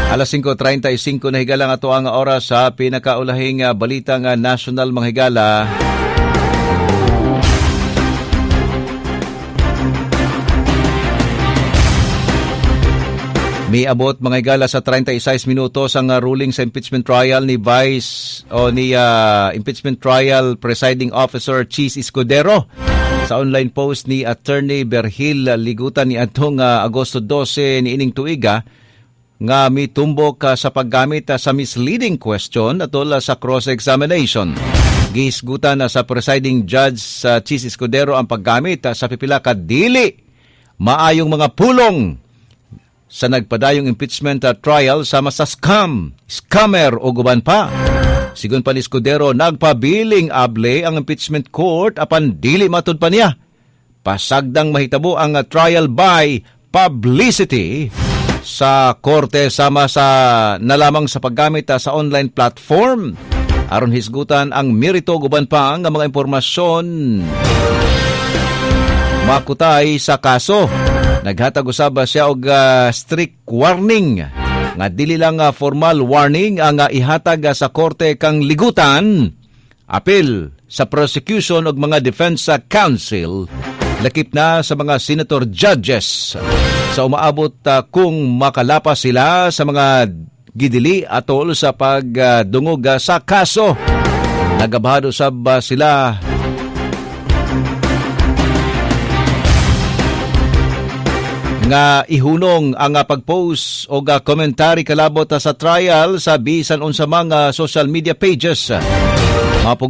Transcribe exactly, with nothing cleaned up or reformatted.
Alas singko treinta y cinco na higala nga to ang oras sa pinakaulahing uh, balita nga national mga higala. Miabot mga higala sa thirty-six minutos ang uh, ruling sa impeachment trial ni Vice o ni uh, impeachment trial presiding officer Cheese Escudero. Sa online post ni Attorney Berhil Ligutan ni atong uh, Agosto twelve ni ining tuiga nga mitumbok uh, sa paggamit uh, sa misleading question atol uh, sa cross-examination. Giisgutan uh, sa presiding judge sa uh, Cheese Escudero ang paggamit uh, sa pipila ka dili maayong mga pulong sa nagpadayong impeachment uh, trial sama sa scam, scammer o guban pa. Sigun pa ni Escudero, nagpabiling able ang impeachment court apan dili matud pa niya. Pasagdang mahitabo ang uh, trial by publicity sa korte sama sa nalamang sa paggamit uh, sa online platform. Aron hisgutan ang merito guban pa ang mga impormasyon makutay sa kaso. Naghatag usab siya og uh, strict warning nga dili lang uh, formal warning ang uh, ihatag uh, sa korte kang ligutan apil sa prosecution og mga defense counsel lakip na sa mga senator judges sa umaabot uh, kung makalapas sila sa mga gidili atol sa pagdungog uh, sa kaso. Nagabahado usab uh, sila nga ihunong ang uh, pag-post o uh, komentary kalabot uh, sa trial sa bisan unsa mga social media pages. Mapug